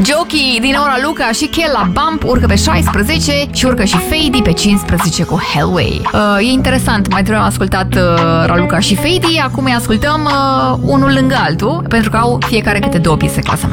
Jockey din nou Raluca și Kella Bump urcă pe 16 și urcă și Fady pe 15 cu Hellway. E interesant, mai trebuie ascultat Raluca și Fady, acum îi ascultăm unul lângă altul, pentru că au fiecare câte 2 piese clasament.